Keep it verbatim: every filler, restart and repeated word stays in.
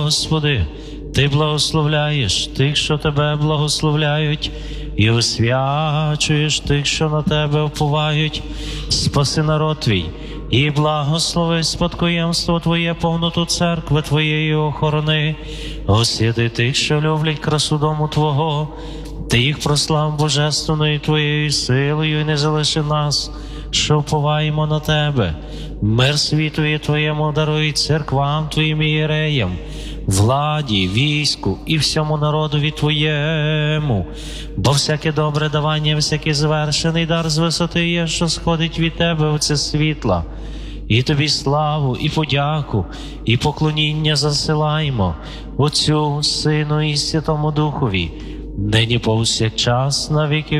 Господи, Ти благословляєш тих, що Тебе благословляють, і освячуєш тих, що на Тебе уповають. Спаси народ Твій, і благослови спадкоємство Твоє, повноту церкви Твоєї охорони. Освяти тих, що люблять красу дому Твого. Ти їх прослав божественною Твоєю силою, і не залиши нас, що вповаємо на Тебе. Мир світові Твоєму даруй, церквам Твоїм і єреям, владі, війську і всьому народові Твоєму. Бо всяке добре давання, всякий звершений дар з висоти є, що сходить від Тебе, Отце світла. І Тобі славу, і подяку, і поклоніння засилаємо Отцю, Сину і Святому Духові, нині повсякчас на віки